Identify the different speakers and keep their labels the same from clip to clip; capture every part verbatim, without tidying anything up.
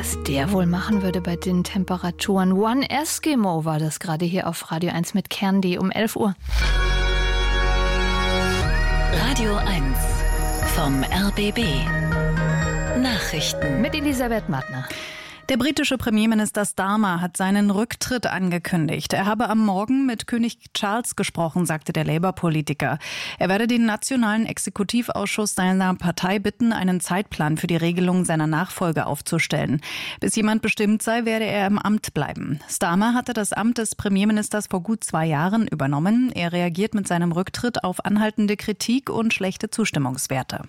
Speaker 1: Was der wohl machen würde bei den Temperaturen. One Eskimo war das gerade hier auf Radio eins mit Kerndi um elf Uhr.
Speaker 2: Radio eins vom R B B. Nachrichten
Speaker 1: mit Elisabeth Mattner.
Speaker 3: Der britische Premierminister Starmer hat seinen Rücktritt angekündigt. Er habe am Morgen mit König Charles gesprochen, sagte der Labour-Politiker. Er werde den nationalen Exekutivausschuss seiner Partei bitten, einen Zeitplan für die Regelung seiner Nachfolge aufzustellen. Bis jemand bestimmt sei, werde er im Amt bleiben. Starmer hatte das Amt des Premierministers vor gut zwei Jahren übernommen. Er reagiert mit seinem Rücktritt auf anhaltende Kritik und schlechte Zustimmungswerte.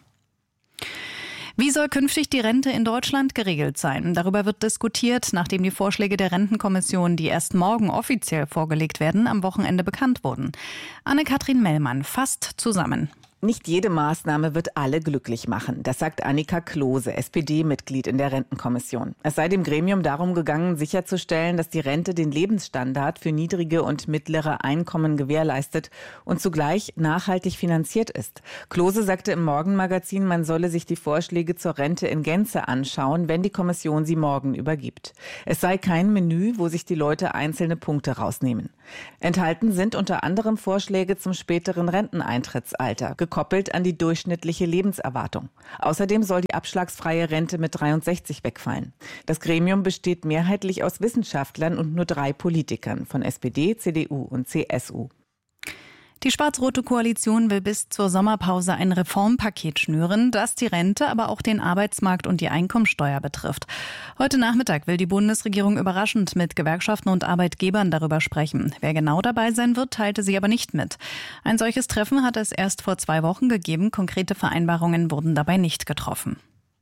Speaker 3: Wie soll künftig die Rente in Deutschland geregelt sein? Darüber wird diskutiert, nachdem die Vorschläge der Rentenkommission, die erst morgen offiziell vorgelegt werden, am Wochenende bekannt wurden. Anne-Kathrin Mellmann fasst zusammen.
Speaker 4: Nicht jede Maßnahme wird alle glücklich machen. Das sagt Annika Klose, S P D-Mitglied in der Rentenkommission. Es sei dem Gremium darum gegangen, sicherzustellen, dass die Rente den Lebensstandard für niedrige und mittlere Einkommen gewährleistet und zugleich nachhaltig finanziert ist. Klose sagte im Morgenmagazin, man solle sich die Vorschläge zur Rente in Gänze anschauen, wenn die Kommission sie morgen übergibt. Es sei kein Menü, wo sich die Leute einzelne Punkte rausnehmen. Enthalten sind unter anderem Vorschläge zum späteren Renteneintrittsalter, gekoppelt an die durchschnittliche Lebenserwartung. Außerdem soll die abschlagsfreie Rente mit dreiundsechzig wegfallen. Das Gremium besteht mehrheitlich aus Wissenschaftlern und nur drei Politikern von S P D, C D U und C S U.
Speaker 3: Die schwarz-rote Koalition will bis zur Sommerpause ein Reformpaket schnüren, das die Rente, aber auch den Arbeitsmarkt und die Einkommensteuer betrifft. Heute Nachmittag will die Bundesregierung überraschend mit Gewerkschaften und Arbeitgebern darüber sprechen. Wer genau dabei sein wird, teilte sie aber nicht mit. Ein solches Treffen hat es erst vor zwei Wochen gegeben. Konkrete Vereinbarungen wurden dabei nicht getroffen.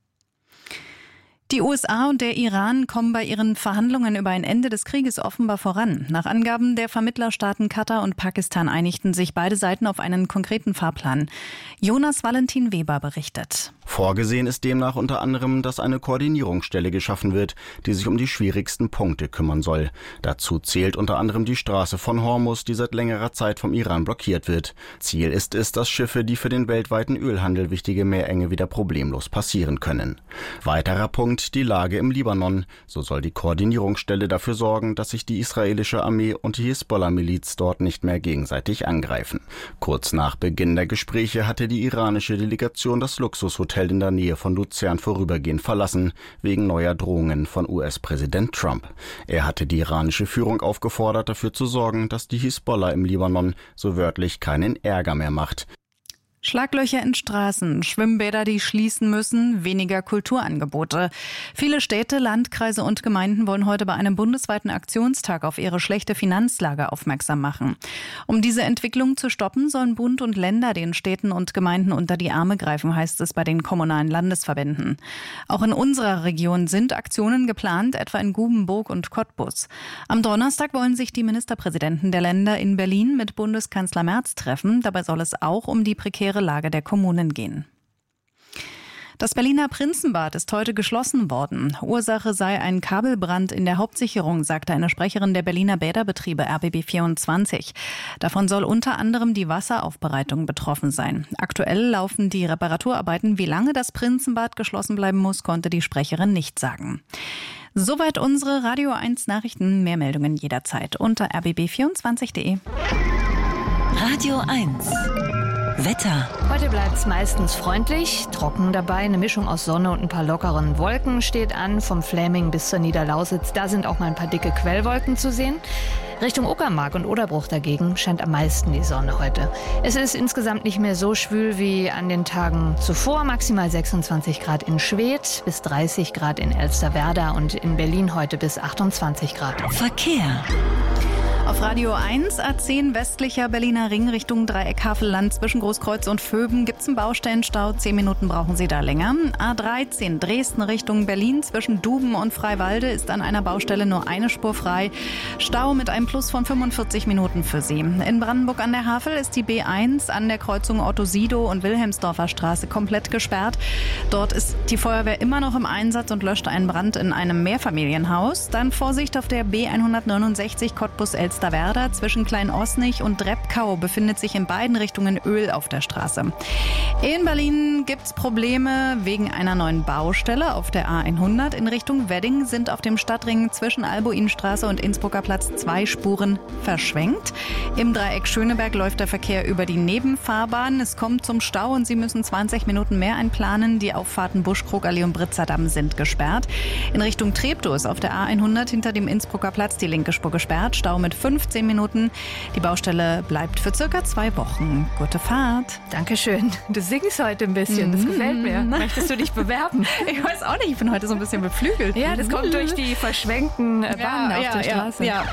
Speaker 3: Die U S A und der Iran kommen bei ihren Verhandlungen über ein Ende des Krieges offenbar voran. Nach Angaben der Vermittlerstaaten Katar und Pakistan einigten sich beide Seiten auf einen konkreten Fahrplan. Jonas Valentin Weber berichtet.
Speaker 5: Vorgesehen ist demnach unter anderem, dass eine Koordinierungsstelle geschaffen wird, die sich um die schwierigsten Punkte kümmern soll. Dazu zählt unter anderem die Straße von Hormuz, die seit längerer Zeit vom Iran blockiert wird. Ziel ist es, dass Schiffe, die für den weltweiten Ölhandel wichtige Meerenge wieder problemlos passieren können. Weiterer Punkt: die Lage im Libanon. So soll die Koordinierungsstelle dafür sorgen, dass sich die israelische Armee und die Hisbollah-Miliz dort nicht mehr gegenseitig angreifen. Kurz nach Beginn der Gespräche hatte die iranische Delegation das Luxushotel in der Nähe von Luzern vorübergehend verlassen, wegen neuer Drohungen von U S-Präsident Trump. Er hatte die iranische Führung aufgefordert, dafür zu sorgen, dass die Hisbollah im Libanon so wörtlich keinen Ärger mehr macht.
Speaker 3: Schlaglöcher in Straßen, Schwimmbäder, die schließen müssen, weniger Kulturangebote. Viele Städte, Landkreise und Gemeinden wollen heute bei einem bundesweiten Aktionstag auf ihre schlechte Finanzlage aufmerksam machen. Um diese Entwicklung zu stoppen, sollen Bund und Länder den Städten und Gemeinden unter die Arme greifen, heißt es bei den kommunalen Landesverbänden. Auch in unserer Region sind Aktionen geplant, etwa in Gubenburg und Cottbus. Am Donnerstag wollen sich die Ministerpräsidenten der Länder in Berlin mit Bundeskanzler Merz treffen. Dabei soll es auch um die prekäre Lage der Kommunen gehen. Das Berliner Prinzenbad ist heute geschlossen worden. Ursache sei ein Kabelbrand in der Hauptsicherung, sagte eine Sprecherin der Berliner Bäderbetriebe R B B vierundzwanzig. Davon soll unter anderem die Wasseraufbereitung betroffen sein. Aktuell laufen die Reparaturarbeiten. Wie lange das Prinzenbad geschlossen bleiben muss, konnte die Sprecherin nicht sagen. Soweit unsere Radio eins Nachrichten. Mehr Meldungen jederzeit unter r b b vierundzwanzig punkt de.
Speaker 2: Radio eins Wetter.
Speaker 1: Heute bleibt es meistens freundlich, trocken dabei. Eine Mischung aus Sonne und ein paar lockeren Wolken steht an. Vom Fläming bis zur Niederlausitz. Da sind auch mal ein paar dicke Quellwolken zu sehen. Richtung Uckermark und Oderbruch dagegen scheint am meisten die Sonne heute. Es ist insgesamt nicht mehr so schwül wie an den Tagen zuvor. Maximal sechsundzwanzig Grad in Schwedt, bis dreißig Grad in Elsterwerda und in Berlin heute bis achtundzwanzig Grad.
Speaker 2: Verkehr.
Speaker 3: Auf Radio eins, A zehn westlicher Berliner Ring Richtung Dreieck-Havelland zwischen Großkreuz und Vöben gibt's einen Baustellenstau. Zehn Minuten brauchen Sie da länger. A dreizehn Dresden Richtung Berlin zwischen Duben und Freiwalde ist an einer Baustelle nur eine Spur frei. Stau mit einem Plus von fünfundvierzig Minuten für Sie. In Brandenburg an der Havel ist die B eins an der Kreuzung Otto-Sidow und Wilhelmsdorfer Straße komplett gesperrt. Dort ist die Feuerwehr immer noch im Einsatz und löscht einen Brand in einem Mehrfamilienhaus. Dann Vorsicht auf der B hundertneunundsechzig Cottbus-Elster Elsterwerda. Zwischen Klein-Osnich und Drebkau befindet sich in beiden Richtungen Öl auf der Straße. In Berlin gibt's Probleme wegen einer neuen Baustelle auf der A hundert. In Richtung Wedding sind auf dem Stadtring zwischen Albuinstraße und Innsbrucker Platz zwei Spuren verschwenkt. Im Dreieck Schöneberg läuft der Verkehr über die Nebenfahrbahn. Es kommt zum Stau und Sie müssen zwanzig Minuten mehr einplanen. Die Auffahrten Buschkrogallee und Britzerdamm sind gesperrt. In Richtung Treptow ist auf der A hundert hinter dem Innsbrucker Platz die linke Spur gesperrt. Stau mit fünfzehn Minuten. Die Baustelle bleibt für circa zwei Wochen. Gute Fahrt.
Speaker 1: Dankeschön. Du singst heute ein bisschen. Das gefällt mir. Möchtest du dich bewerben?
Speaker 3: Ich weiß auch nicht. Ich bin heute so ein bisschen beflügelt.
Speaker 1: Ja, das kommt durch die verschwenkten Bahnen ja, auf
Speaker 3: ja,
Speaker 1: der Straße.
Speaker 3: Ja, ja.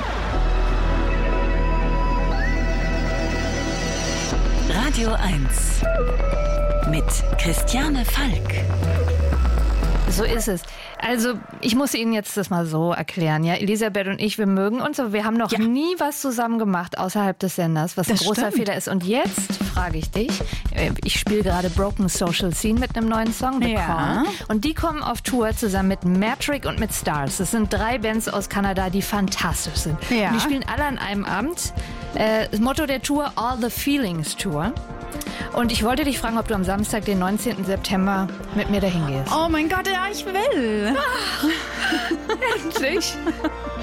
Speaker 2: Radio eins mit Christiane Falk.
Speaker 1: So ist es. Also, ich muss Ihnen jetzt das mal so erklären. Ja, Elisabeth und ich, wir mögen uns, aber wir haben noch ja. nie was zusammen gemacht außerhalb des Senders, was das ein großer stimmt. Fehler ist. Und jetzt frage ich dich, ich spiele gerade Broken Social Scene mit einem neuen Song, The
Speaker 3: ja.
Speaker 1: Call. Und die kommen auf Tour zusammen mit Metric und mit Stars. Das sind drei Bands aus Kanada, die fantastisch sind.
Speaker 3: Ja.
Speaker 1: Und die spielen alle an einem Abend. Das Motto der Tour, All the Feelings Tour. Und ich wollte dich fragen, ob du am Samstag, den neunzehnten September, mit mir dahin gehst.
Speaker 3: Oh mein Gott, ja, ich will.
Speaker 1: Ach, endlich.